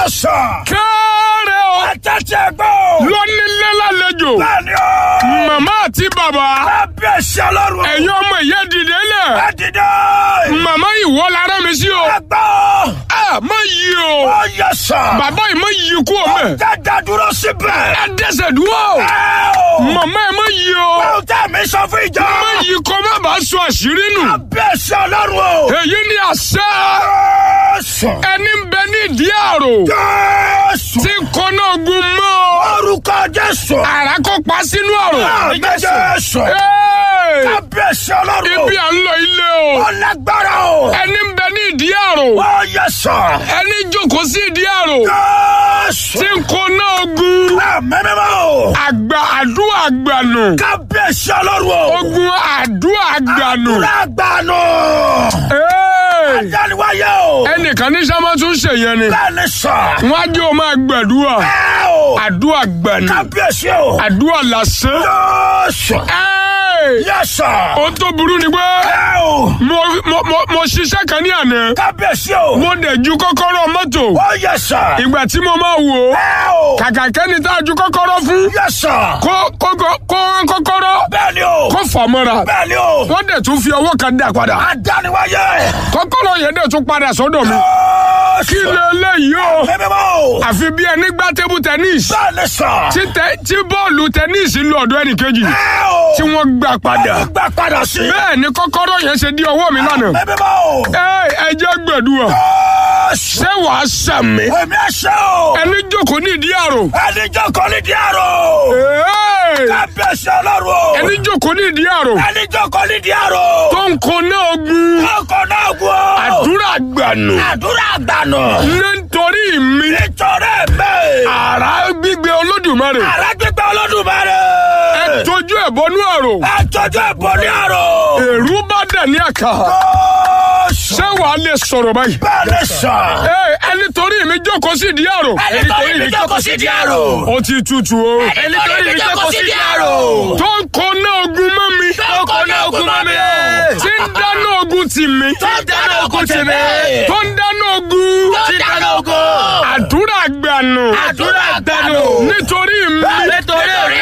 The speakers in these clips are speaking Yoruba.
Yes, sir. Kéré o. Àtẹ̀tẹ̀ gbọ́. Lónílé lálejò. Bẹ́ẹ̀ni o. Màmá àti bàbá. Kábíyèsí Ọlọ́run. Ẹ̀yin ọmọ ìyá dìde lẹ̀. Ẹ dìde. Màmá ìwọ lára mi sí o. Ẹ gbọ́. Má yí o. Oh, yes, sir. Bàbá yìí má yí kú o mẹ́. Dada dúró síbẹ̀. Ẹ dẹ́sẹ̀ dúró. Màmá ẹ má yí o. Báwo tẹ́ mi sọ fún ìjọ? Má yí kó má bàa sọ àṣírí nù. Kábíyèsí Ọlọ́run o. Èyí ni àṣẹ. Jésù. Ẹni ń bẹ ní ìdí àrò. Jésù. Tí kọ́nà ogun mọ́. Orúkọ Jésù. Àrà kó pa sínú àrò. Àmín Jésù. Kábíyèsí Ọlọ́run o. Ibi à ń lọ ilé o. Ọlágbára o. Ẹni ń bẹ ní ìdí àrò. Oh, yes, sir. Ẹni jókòó sí ìdí àrò. Jésù. Tí kọ́nà ogun. Àmín o. Àgbà àdúrà àgbànù. Kábíyèsí Ọlọ́run o. Ogun àdúrà àgbànù. Àdúrà àgbànù. Àdániwáyé o. Ẹnìkan ní sábà tún ṣe yẹn ni. Bẹ́ẹ̀ni sọ. Wọ́n á jẹ́ o máa gbàdúrà. Àdúrà àgbànù. Kábíyèsí o. Àdúrà lásán. Jésù. Yes, sir. Ó tó burú ni pé. Mo ṣiṣẹ́ kan ní àná. Kábíyèsí o. Mo dẹ̀ ju kọ́kọ́rọ́ mọ́tò. Oh, yes, sir. Ìgbà tí mo máa wò ó. Kàkà kẹ́ni tá a ju kọ́kọ́rọ́ fún. Yes, sir. Kó rán kọ́kọ́rọ́. Bẹ́ẹ̀ni o. Kó fà mọ́ra. Bẹ́ẹ̀ni o. Wọ́n dẹ̀ tún fi ọwọ́ kan dà padà. Àdániwáyé. Kọ́kọ́rọ́ yẹn dẹ̀ tún padà sọ́dọ̀ mi. Kí lè léyìí o. Àfi bí ẹni gbá tébù tẹ́nísì. Bẹ́ẹ̀ni sọ. Tí bọ́ọ̀lù tẹ́nísì lọ ọ̀dọ̀ ẹnì kejì. Tí wọ́n gbà padà. Gbà padà sí. Bẹ́ẹ̀ ni kọ́kọ́rọ́ yẹn ṣe di ọwọ́ mi lánàá. Ẹ jẹ́ gbẹ̀dúrà. Ṣé wàá sàmì? Èmi ẹ̀ṣẹ̀ o. Ẹni jókòó ní ìdí àrò. Ẹni jókòó ní ìdí àrò. Kábíyèsí Ọlọ́run o. Ẹni jókòó ní ìdí àrò. Ẹni jókòó ní ìdí àrò. Tó ń koná ogun. Tó ń koná ogun o. Àdúrà àgbànù. Àdúrà àgbànù. Nítorí mi. Nítorí mi. Àrá gbígbé Olódùmarè. Àrá gbígbé Olódùmarè. Ẹ tójú ẹ̀ bọnú àrò. Ẹ tójú ẹ̀ bọnú àrò. Èrú bá dẹ̀ ní àkà. Ṣé wàá lè sọ̀rọ̀ báyìí? Bẹ́ẹ̀ni sọ. Ẹni torí mi jókòó sí ìdí àrò. Ẹni torí mi jókòó sí ìdí àrò. Ó ti tutù o. Ẹni torí mi jókòó sí ìdí àrò. Tó ń koná ogun mọ́ mi. Tó ń koná ogun mọ́ mi. Tí ń dáná ogun tì mí. Tó ń dáná ogun tì mí. Tó ń dáná ogun. Tó ń dáná ogun. Àdúrà àgbànù. Àdúrà àgbànù. Nítorí mi. Nítorí mi.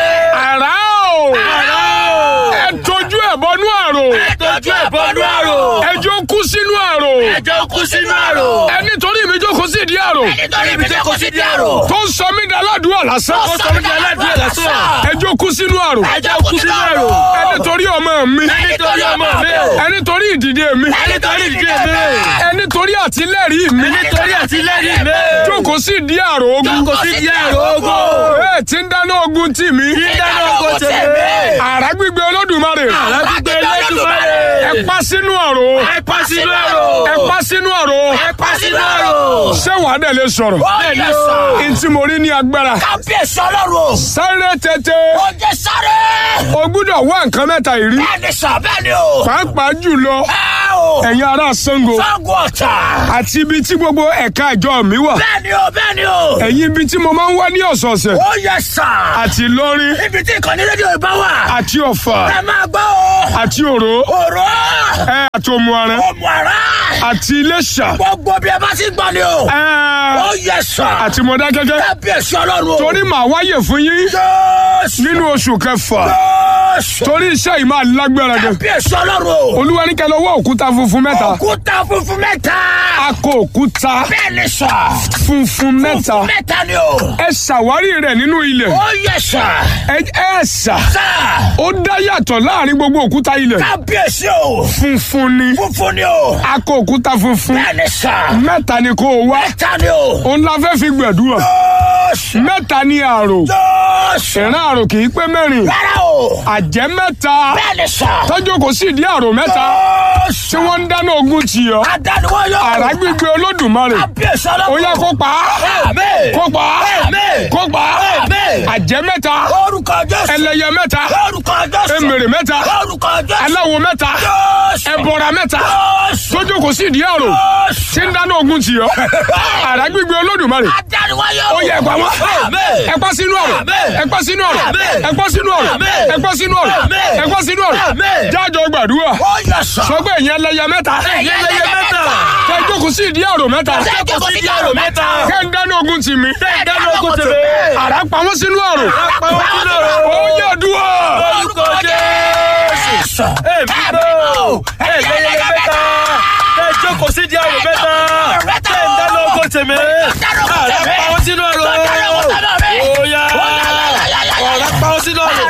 Àrá o. Àrá o. Ẹ tójú ẹ̀ bọnú àrò. Ẹ tójú ẹ̀ bọnú àrò. Ẹjọ́ kú sínú àrò. Ẹjọ́ kú sínú àrò. Ẹni torí mi jókòó sí ìdí àrò. Ẹni torí mi jókòó sí ìdí àrò. Tó ń sọ mí di aládùúgbò lásán. Tó ń sọ mí di aládùúgbò lásán. Ẹjọ́ kú sínú àrò. Ẹjọ́ kú sínú àrò. Ẹni torí ọmọ mi. Ẹni torí ọmọ mi. Ẹni torí ìdìde mi. Ẹni torí ìdílé mi. Ẹni torí àtìlẹ́rìí mi. Ẹni torí àtìlẹ́rìí mi. Jókòó sí ìdí àrò ogun. Jókòó sí ìdí àrò ogun. Tí ń dáná ogun tì mí. Tí ń dáná ogun tì mí. Àrá gbígbé Olódùmarè. Àrá gbígbé Olódùmarè. Ẹ pa sínú àrò. Ẹ pa sínú àrò. Ẹ pa sínú àrò. Ẹ pa sínú àrò. Ṣé wàá dẹ̀ lè sọ̀rọ̀? Bẹ́ẹ̀ni sọ. Ntí mo rí ní agbára. Kábíyèsí Ọlọ́run. Sáré tètè. Ó jẹ́ sáré. O gbúdọ̀ wá nǹkan mẹ́ta ìrí. Bẹ́ẹ̀ni sọ bẹ́ẹ̀ni o. Pàápàá jùlọ ẹ̀yin ará Ṣàngó. Ṣàngó Ọ̀tà. Àti ibi tí gbogbo ẹ̀ka ìjọ mi wà. Bẹ́ẹ̀ni o bẹ́ẹ̀ni o. Ẹ̀yin ibi tí mo máa ń wá ní ọ̀sọ̀ọ̀sẹ̀. Ó yẹ sà. Àti Ìlọrin. Ibi tí ìkànnì rédíò ìbá wà. Àti Ọ̀fà. Ẹ máa gbọ́ o. Àti Òró. Òró. Àti Òmùaran. Òmùaran. Àti Iléṣà. Gbogbo bí ẹ bá ti gbọ́ ni o. Ó yẹ sà. Àti Mọ̀dákẹ́kẹ́. Kábíyèsí Ọlọ́run o. Torí màá wáyè fún yín. Nínú oṣù kẹfà. Torí iṣẹ́ yìí máa lágbára gan. Kábíyèsí Ọlọ́run o. Olúwa ní kẹ́ lọ wá òkúta funfun mẹ́ta. Òkúta funfun mẹ́ta. A kó òkúta. Bẹ́ẹ̀ni sà. Funfun mẹ́ta. Funfun mẹ́ta ni o. Ẹ ṣàwárí rẹ̀ nínú ilẹ̀. Ó yẹ sà. Ẹ ṣà. Sà. Ó dá yàtọ̀ láàrin gbogbo òkúta ilẹ̀. Kábíyèsí o. Funfun ni. Funfun ni o. A kó òkúta funfun. Bẹ́ẹ̀ni sà. Mẹ́ta ni kó o wá. Mẹ́ta ni o. Òun la fẹ́ fi gbẹ̀dúrà. Mẹ́ta ni àrò. Ìran àrò kì í pé mẹ́rin. Rárá o. Àjẹ́ mẹ́ta. Bẹ́ẹ̀ni sà. Tọ́jú kò sí ìdí àrò mẹ́ta. Tí wọ́n ń dáná ogun tì ọ́. Adániwáyọ̀. Àrá gbígbé Olódùmarè. Kábíyèsí Ọlọ́run. Ó yá kó pa á. Àmín. Kó pa á. Àmín. Kó pa á. Àmín. Àjẹ́ mẹ́ta. Orúkọ Jésù. Ẹlẹ́yẹ mẹ́ta. Orúkọ Jésù. Emèrè mẹ́ta. Orúkọ Jésù. Aláwo mẹ́ta. Ẹbọra mẹ́ta. Tọ́jú kò sí ìdí àrò. Tí ń dáná ogun tì ọ́. Àrá gbígbé Olódùmarè. Adániwáyọ̀. Ó yẹ ẹ̀pà wọn. Àmín. Ẹ̀pà sínú ọ̀rọ̀. Ẹ̀pà sínú ọ̀rọ̀. Ẹ̀pà sínú ọ̀rọ̀. Ẹ̀pà sínú ọ̀rọ̀. Ẹ̀pà sínú ọ̀rọ̀. Jájọ gbàdúrà. Ó yẹ sà. Sọ pé ìyẹn ẹlẹ́yẹ mẹ́ta. Ẹ̀yin ẹlẹ́yẹ mẹ́ta. Tẹ́ ẹ jókòó sí ìdí àrò mẹ́ta. Ẹ jókòó sí ìdí àrò mẹ́ta. Kẹ́ ń dáná ogun tì mí. Kẹ́ ń dáná ogun tì mí. Àrá pa wọ́n sínú àrò. Àrá pa wọ́n sínú àrò. Ó yẹ dúró. Orúkọ Jésù. Èmi gbọ́. Ẹ̀yẹ mẹ́ta. Ẹ jókòó sí ìdí àrò mẹ́ta. Kẹ́ ń dáná ogun tì mí. Àrá pa wọ́n sínú àrò. Óyá. Àrá pa wọ́n sínú àrò.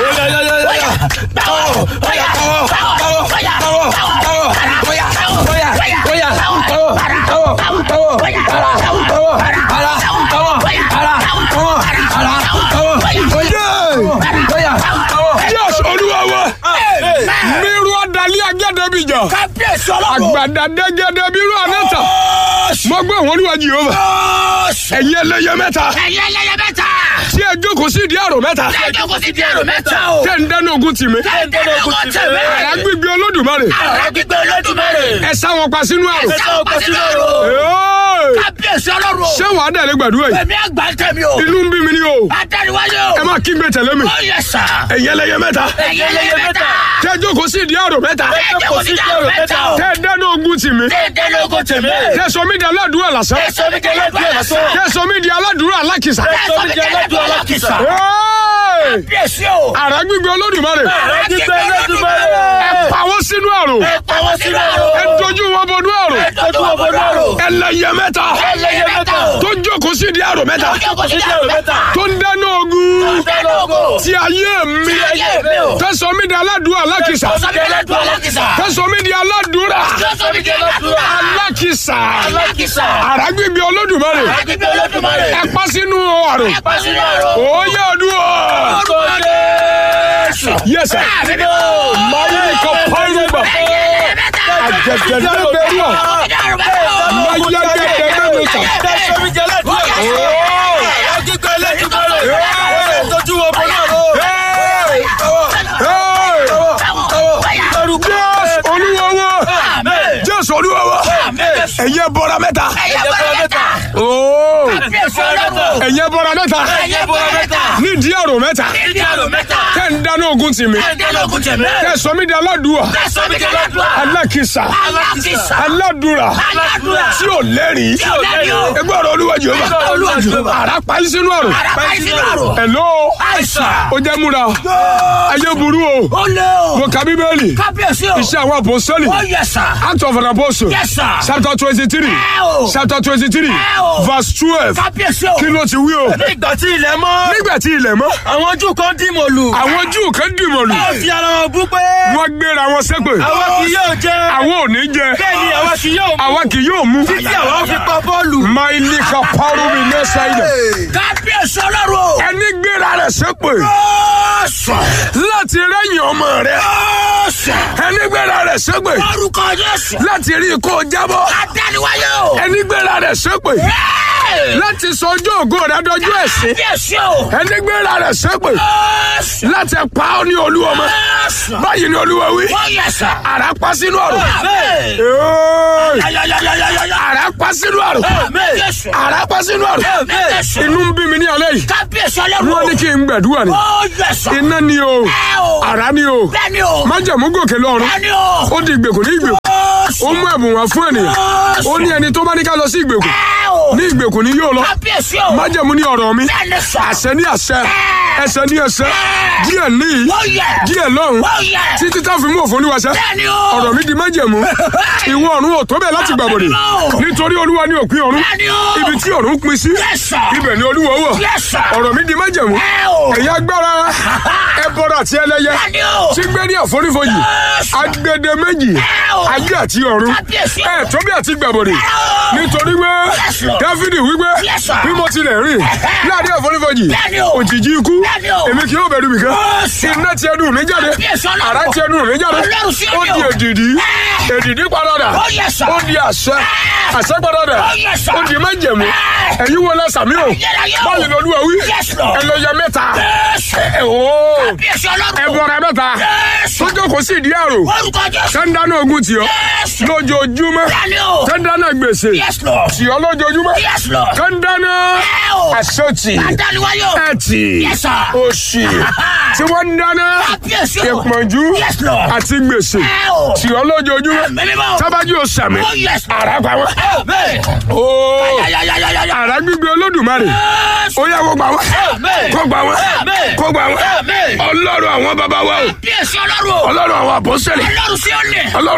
Àgbàdà dẹ́gẹ́dẹ́ bí irú ànátà. Mo gbé wọn níwájú Jèhófà. Ẹ̀yin ẹlẹ́yẹ mẹ́ta. Ẹ̀yin ẹlẹ́yẹ mẹ́ta. Tí ẹ jókòó sí ìdí àrò mẹ́ta. Tí ẹ jókòó sí ìdí àrò mẹ́ta o. Tẹ́ ń dáná ogun tì mí. Tẹ́ ń dáná ogun tì mí. Àrá gbígbé Olódùmarè. Àrá gbígbé Olódùmarè. Ẹ sá wọn pa sínú àrò. Ẹ sá wọn pa sínú àrò. Kábíyèsí Ọlọ́run o. Ṣé wàá dẹ̀ lé gbàdúrà yìí? Èmi àgbà ń tẹ̀mí o. Inú ń bí mi ní o. Àtẹ̀ríwájú o. Ẹ máa kígbe tẹ̀lé mi. Ó yẹ sà. Ẹ̀yin ẹlẹ́yẹ mẹ́ta. Ẹ̀yin ẹlẹ́yẹ mẹ́ta. Tẹ́ jókòó sí ìdí àrò mẹ́ta. Tẹ́ jókòó sí ìdí àrò mẹ́ta o. Tẹ́ dáná ogun tì mí. Tẹ́ dáná ogun tì mí. Tẹ́ sọ mí di aládùúrà lásán. Tẹ́ sọ mí di aládùúrà lásán. Tẹ́ sọ mí di aládùúrà alákìsà. Tẹ́ sọ mí di aládùúrà alákìsà. Kábíyèsí o. Àrá gbígbé Olódùmarè. Àrá gbígbé Olódùmarè. Ẹ pa wọ́n sínú àrò. Ẹ pa wọ́n sínú àrò. Ẹ dojú wọn bọnú àrò. Ẹ dojú wọn bọnú àrò. Ẹlẹ́yẹ mẹ́ta. Ẹlẹ́yẹ mẹ́ta o. Tó jókòó sí ìdí àrò mẹ́ta. Tó jókòó sí ìdí àrò mẹ́ta. Tó ń dáná ogun. Tó ń dáná ogun. Ti ayé mi. Ti ayé mi o. Tẹ́ sọ mí di aládùúrà alákìsà. Tẹ́ sọ mí di aládùúrà alákìsà. Tẹ́ sọ mí di aládùúrà. Tẹ́ sọ mí di aládùúrà alákìsà. alákìsà. Àrá gbígbé Olódùmarè. Àrá gbígbé Olódùmarè. Ẹ pa sínú àrò. Ẹ pa sínú àrò. Ó yẹ ọdún o. Orúkọ Jésù. Yes, sir. Máyé kọ párùbà. Àjẹjẹ lébẹ̀rù à. Máyé gẹ́gẹ́ lébẹ̀rù sà. Jésù Olúwa wa. Ẹ̀yin bọ́ra mẹ́ta. Ẹ̀yin bọ́ra mẹ́ta. Nídìí àrò mẹ́ta. Tẹ́ ń dáná ogun tì mí. Tẹ́ sọ mí di aládùúrà. Alákìsà. Aládùúrà. Tí ò lẹ́rìí. Ẹgbẹ́ ọ̀rọ̀ Olúwa Jèhófà. Àrá pa yín sínú àrò. Hello. Ó jẹ́ múra. Ayé burú o. Mo ka Bíbélì. Iṣẹ́ àwọn àpòsítélì. Act of an Apostle. Chapter 23. Chapter 23. Verse 12. Kí ló ti wí o? Nígbà tí ilẹ̀ mọ́. Nígbà tí ilẹ̀ mọ́. Àwọn Júù kan dìmọ̀lù. Àwọn Júù kan dìmọ̀lù. Wọ́n fi ara wọn bú pé. Wọ́n gbéra wọn ṣépè. Àwa kì yóò jẹ. Àwọn ò ní jẹ. Bẹ́ẹ̀ni àwa kì yóò mú. Àwa kì yóò mú. Títí àwa fi pa bọ́ọ̀lù. Máìlì ka parú mi lẹ́sà ilẹ̀. Kábíyèsí Ọlọ́run. Ẹni gbéra rẹ̀ ṣépè. Láti rẹ́yìn ọmọ rẹ̀. Ẹni gbéra rẹ̀ ṣépè. Orúkọ Jésù. Láti rí ikú jábọ́. Adániwáyé o. Ẹni gbéra rẹ̀ ṣépè. Láti sọ ojú ògo rẹ̀ dọjú ẹ̀sín. Kábíyèsí o. Ẹni gbéra rẹ̀ ṣépè. Láti pa ọ́ ní Olúwa mọ́. Báyìí ni Olúwa wí. Àrá pa sínú àrò. Àrá pa sínú àrò. Àrá pa sínú àrò. Inú ń bí mi ní alẹ́ yìí. Kábíyèsí Ọlọ́run. Wọ́n ní kí n gbàdúrà ni. Iná ni o. Àrá ni o. Májẹ̀mú gòkè lọ́run. Ó di ìgbèkùn ní ìgbèkùn. Ó mú ẹ̀bùn wá fún ènìyàn. Ó ní ẹni tó bá ní ká lọ sí ìgbèkùn. Ní ìgbèkùn ni yóò lọ. Májẹ̀mú ní ọ̀rọ̀ mi. Àṣẹ ní àṣẹ. Ẹsẹ̀ ní ẹsẹ̀. Díẹ̀ ní. Díẹ̀ lọ́run. Títí tá fi mú òfin níwáṣẹ́. Ọ̀rọ̀ mi di májẹ̀mú. Ìwọ ọ̀run ò tó bẹ́ẹ̀ láti gbàbọ̀dè. Nítorí Olúwa ní òpin ọ̀run. Ibi tí ọ̀run pín sí. Ibẹ̀ ni Olúwa wọ̀. Ọ̀rọ̀ mi di májẹ̀mú. Ẹ̀yin agbára ẹbọra àti ẹlẹ́yẹ. Tí gbé ní àforífojì. Agbede méjì. Ayé àti ọ̀run. Ẹ tó bí àti gbàbọ̀dè. Nítorí pé Dáfídì wípé bí mo tilẹ̀ rìn láàrin àforífojì. Òjìji ikú. Èmi kì yóò bẹ̀rù bìkan. Iná ti ẹnu mi jáde. Àrá ti ẹnu mi jáde. Ó di èdìdí. Èdìdí padà. Ó di àṣẹ. Àṣẹ padà. Ó di májẹ̀mú. Ẹ̀yin wo lẹ sàmí o? Báyìí ni Olúwa wí. Ẹlẹ́yẹ mẹ́ta. Ẹbọra mẹ́ta. Tó jókòó sí ìdí àrò. Tẹ́ńdáná ogun tì ọ́. Lójoojúmọ́. Tẹ́ńdáná gbèsè. Tì ọ́ lójoojúmọ́. Tẹ́ńdáná àṣetì. Ẹtì. òṣì tí wọ́n ń dáná ìpọ́njú àti gbèsè tí ọlọ́jọ́júmọ́ tábàjú òsàmì àràpá wọn. àrà gbígbé Olódùmarè ó yá kó gbà wọ́n kó gbà wọ́n kó gbà wọ́n. Ọlọ́run àwọn bàbá wa o, Ọlọ́run àwọn àpọ́sítélì, Ọlọ́run